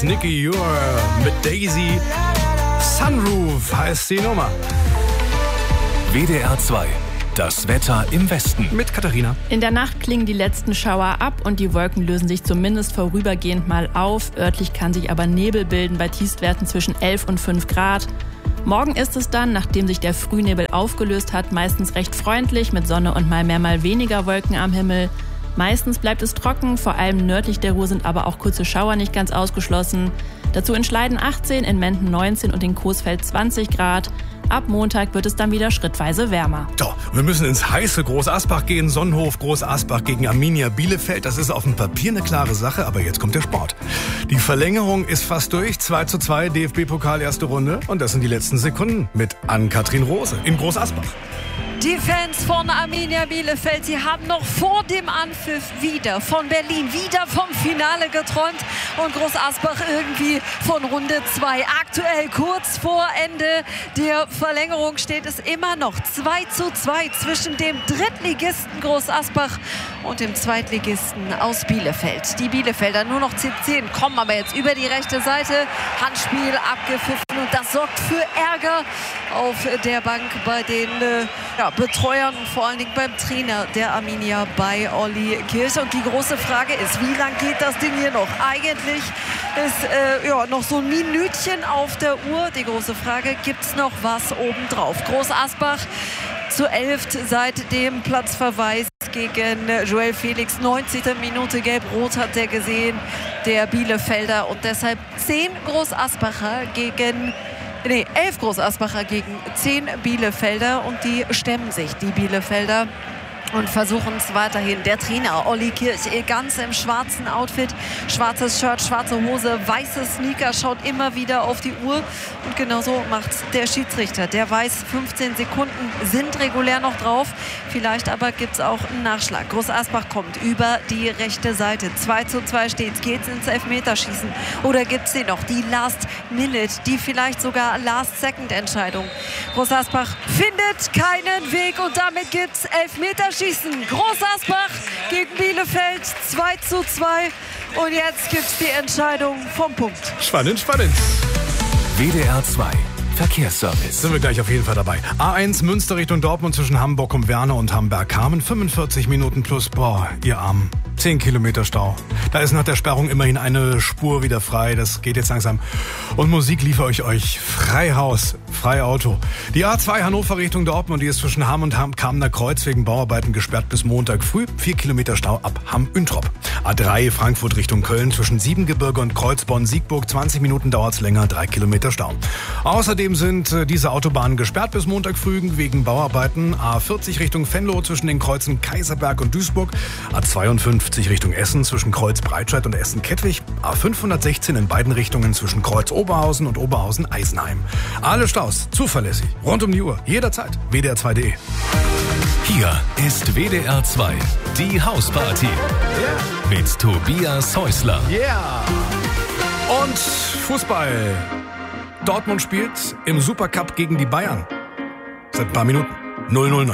Nicky Ure mit Daisy. Sunroof heißt die Nummer. WDR 2. Das Wetter im Westen. Mit Katharina. In der Nacht klingen die letzten Schauer ab und die Wolken lösen sich zumindest vorübergehend mal auf. Örtlich kann sich aber Nebel bilden bei Tiefstwerten zwischen 11 und 5 Grad. Morgen ist es dann, nachdem sich der Frühnebel aufgelöst hat, meistens recht freundlich mit Sonne und mal mehr, mal weniger Wolken am Himmel. Meistens bleibt es trocken, vor allem nördlich der Ruhr sind aber auch kurze Schauer nicht ganz ausgeschlossen. Dazu in Schleiden 18, in Menden 19 und in Coesfeld 20 Grad. Ab Montag wird es dann wieder schrittweise wärmer. So, wir müssen ins heiße Groß Asbach gehen. Sonnenhof Groß Asbach gegen Arminia Bielefeld. Das ist auf dem Papier eine klare Sache, aber jetzt kommt der Sport. Die Verlängerung ist fast durch. 2:2 DFB-Pokal erste Runde. Und das sind die letzten Sekunden mit Ann-Kathrin Rose in Groß Asbach. Die Fans von Arminia Bielefeld, sie haben noch vor dem Anpfiff wieder von Berlin, wieder vom Finale geträumt und Groß Asbach irgendwie von Runde 2. Aktuell kurz vor Ende der Verlängerung steht es immer noch 2:2 zwischen dem Drittligisten Groß Asbach und dem Zweitligisten aus Bielefeld. Die Bielefelder nur noch 10 kommen aber jetzt über die rechte Seite. Handspiel abgepfiffen und das sorgt für Ärger auf der Bank bei den Betreuern und vor allen Dingen beim Trainer der Arminia bei Olli Kirch. Und die große Frage ist, wie lang geht das Ding hier noch? Eigentlich ist noch so ein Minütchen auf der Uhr. Die große Frage, gibt es noch was obendrauf? Groß Asbach zu 11 seit dem Platzverweis gegen Joel Felix. 90. Minute gelb-rot hat er gesehen, der Bielefelder. Und deshalb 11 Groß Asbacher gegen 10 Bielefelder und die stemmen sich, die Bielefelder, und versuchen es weiterhin. Der Trainer Olli Kirch ganz im schwarzen Outfit, schwarzes Shirt, schwarze Hose, weiße Sneaker, schaut immer wieder auf die Uhr und genauso macht der Schiedsrichter. Der weiß, 15 Sekunden sind regulär noch drauf, vielleicht aber gibt es auch einen Nachschlag. Groß Asbach kommt über die rechte Seite. 2:2 steht, geht's ins Elfmeterschießen oder gibt es hier noch die Last Minute, die vielleicht sogar Last-Second-Entscheidung? Groß Asbach findet keinen Weg und damit gibt es Elfmeterschießen. Groß Asbach gegen Bielefeld 2:2 und jetzt gibt es die Entscheidung vom Punkt. Spannend. WDR 2. Verkehrsservice. Sind wir gleich auf jeden Fall dabei. A1 Münster Richtung Dortmund zwischen Hamburg um Werne und Hamburg-Kamen. 45 Minuten plus, ihr Armen. 10 Kilometer Stau. Da ist nach der Sperrung immerhin eine Spur wieder frei. Das geht jetzt langsam. Und Musik liefere ich euch. Frei Haus, frei Auto. Die A2 Hannover Richtung Dortmund, die ist zwischen Hamm und Kamener Kreuz wegen Bauarbeiten gesperrt bis Montag früh. 4 Kilometer Stau ab Hamm-Üntrop. A3 Frankfurt Richtung Köln zwischen Siebengebirge und Kreuzborn-Siegburg. 20 Minuten dauert's länger, 3 Kilometer Stau. Außerdem sind diese Autobahnen gesperrt bis Montag früh wegen Bauarbeiten. A40 Richtung Venlo zwischen den Kreuzen Kaiserberg und Duisburg. A52 Richtung Essen zwischen Kreuz Breitscheid und Essen-Kettwig. A516 in beiden Richtungen zwischen Kreuz Oberhausen und Oberhausen-Eisenheim. Alle Staus zuverlässig, rund um die Uhr, jederzeit. WDR2.de. Hier ist WDR 2, die Hausparty. Mit Tobias Häusler. Yeah! Und Fußball. Dortmund spielt im Supercup gegen die Bayern. Seit ein paar Minuten. 0:0.